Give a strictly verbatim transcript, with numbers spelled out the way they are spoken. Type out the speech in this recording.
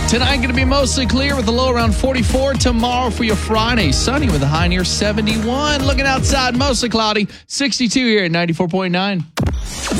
Tonight going to be mostly clear with a low around forty-four. Tomorrow for your Friday, sunny with a high near seventy-one. Looking outside, mostly cloudy, sixty-two here at ninety-four point nine.